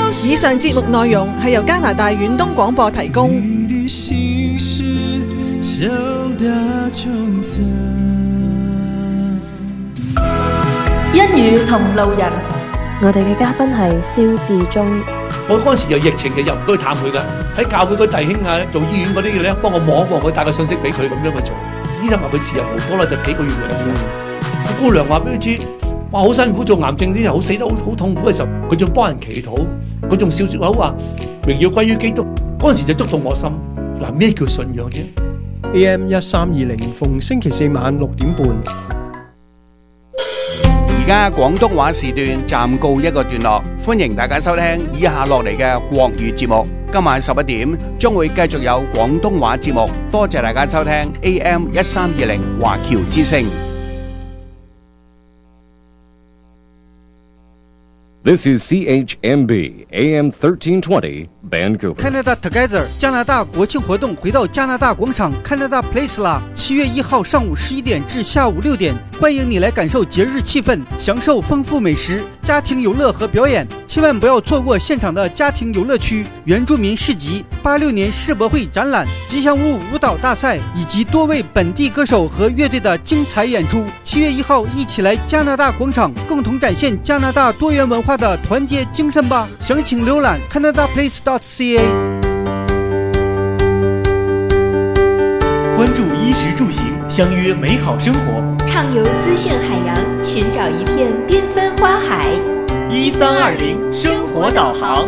以上節目內容係由加拿大遠東廣播提供。 一語同路人， 我哋嘅嘉賓係蕭志忠。 我嗰陣時有疫情嘅，入唔到去探佢噶，喺教會嗰弟兄啊，做醫院嗰啲嘅咧，幫我望一望佢，帶個信息俾佢咁樣去做。醫生話佢時日無多啦，就幾個月嘅時候。個姑娘話俾佢知，哇好辛苦做癌症啲人，好死得好痛苦嘅時候，佢仲幫人祈禱，佢仲笑住口話榮耀歸於基督。嗰陣時就觸動我心。嗱，咩叫信仰啫 AM 1320逢星期四晚6點半。 而家廣東話時段暫告一個段落，歡迎大家收聽以下落嚟嘅國語節目。今晚11點將會繼續有廣東話節目，多謝大家收聽 AM 1320華僑之聲。 This is CHMB AM 1320 Vancouver. Canada Together 加拿大国庆活动回到加拿大广场 Canada Place 啦！7月1号上午11点至下午6点，欢迎你来感受节日气氛，享受丰富美食、家庭游乐和表演。千万不要错过现场的家庭游乐区、原住民市集、86年世博会展览、吉祥物舞蹈大赛以及多位本地歌手和乐队的精彩演出。7月1号，一起来加拿大广场，共同展现加拿大多元文化的团结精神吧！详情浏览 CanadaPlace.ca。 关注衣食住行，相约美好生活， 畅游资讯海洋，寻找一片缤纷花海。 1320生活导航。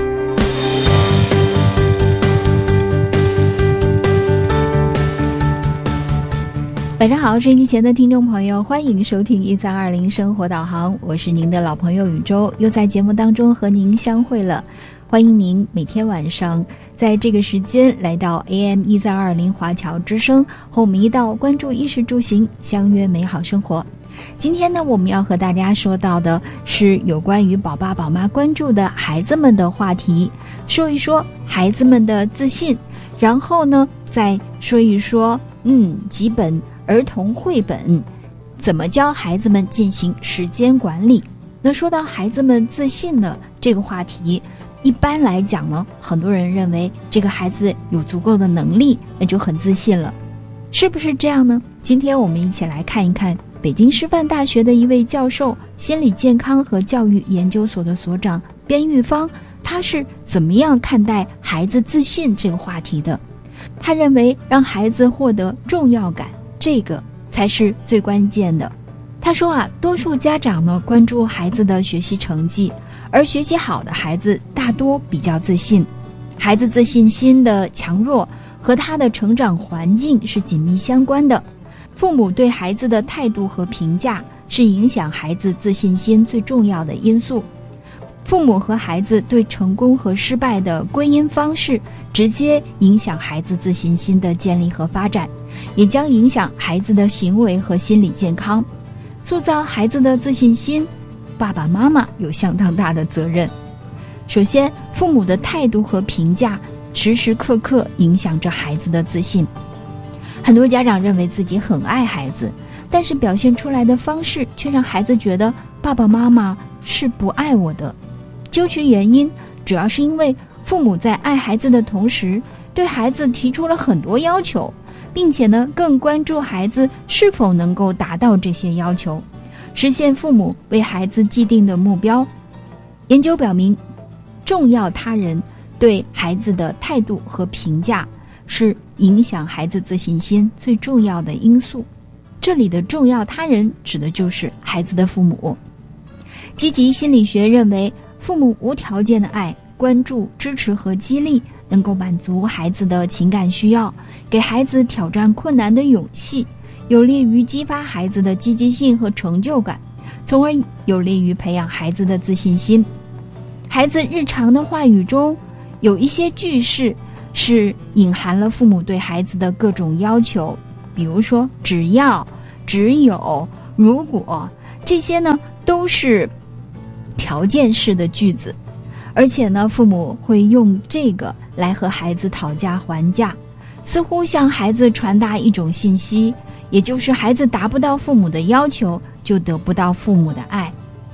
晚上好，收音机前的听众朋友，欢迎收听1320生活导航，我是您的老朋友宇宙，又在节目当中和您相会了。欢迎您每天晚上在这个时间来到 AM 1320华侨之声，和我们一道关注衣食住行，相约美好生活。今天呢，我们要和大家说到的是有关于宝爸宝妈关注的孩子们的话题，说一说孩子们的自信，然后呢再说一说几本儿童绘本怎么教孩子们进行时间管理。那说到孩子们自信的这个话题，一般来讲呢，很多人认为这个孩子有足够的能力，那就很自信了，是不是这样呢？今天我们一起来看一看北京师范大学的一位教授，心理健康和教育研究所的所长边玉芳，他是怎么样看待孩子自信这个话题的。他认为让孩子获得重要感，这个才是最关键的。他说多数家长呢关注孩子的学习成绩，而学习好的孩子大多比较自信。孩子自信心的强弱和他的成长环境是紧密相关的。父母对孩子的态度和评价是影响孩子自信心最重要的因素。父母和孩子对成功和失败的归因方式直接影响孩子自信心的建立和发展，也将影响孩子的行为和心理健康。塑造孩子的自信心，爸爸妈妈有相当大的责任。首先，父母的态度和评价时时刻刻影响着孩子的自信。很多家长认为自己很爱孩子，但是表现出来的方式却让孩子觉得爸爸妈妈是不爱我的。究其原因，主要是因为父母在爱孩子的同时，对孩子提出了很多要求，并且呢，更关注孩子是否能够达到这些要求，实现父母为孩子既定的目标。研究表明，重要他人对孩子的态度和评价是影响孩子自信心最重要的因素。这里的重要他人指的就是孩子的父母。积极心理学认为，父母无条件的爱、关注、支持和激励能够满足孩子的情感需要，给孩子挑战困难的勇气，有利于激发孩子的积极性和成就感，从而有利于培养孩子的自信心。孩子日常的话语中有一些句式是隐含了父母对孩子的各种要求，比如说只要、只有、如果，这些呢都是条件式的句子，而且呢父母会用这个来和孩子讨价还价，似乎向孩子传达一种信息，也就是孩子达不到父母的要求，就得不到父母的爱。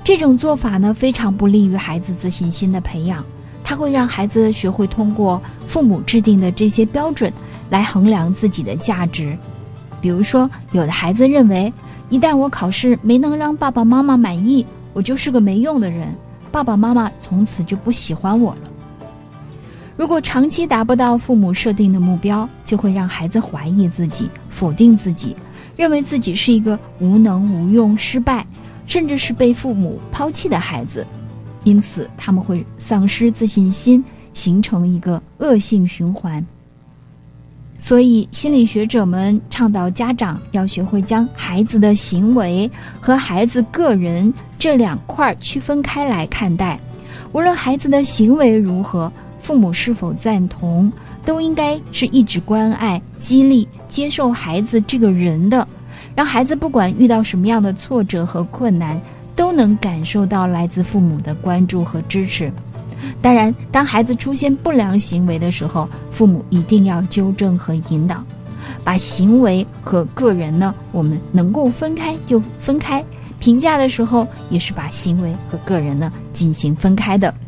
这种做法呢，非常不利于孩子自信心的培养，它会让孩子学会通过父母制定的这些标准来衡量自己的价值。比如说，有的孩子认为，一旦我考试没能让爸爸妈妈满意，我就是个没用的人，爸爸妈妈从此就不喜欢我了。如果长期达不到父母设定的目标，就会让孩子怀疑自己，否定自己，认为自己是一个无能无用、失败，甚至是被父母抛弃的孩子。因此他们会丧失自信心，形成一个恶性循环。所以心理学者们倡导家长要学会将孩子的行为和孩子个人这两块区分开来看待。无论孩子的行为如何，父母是否赞同，都应该是一直关爱、激励、接受孩子这个人的，让孩子不管遇到什么样的挫折和困难，都能感受到来自父母的关注和支持。当然，当孩子出现不良行为的时候，父母一定要纠正和引导，把行为和个人呢，我们能够分开就分开，评价的时候也是把行为和个人呢进行分开的。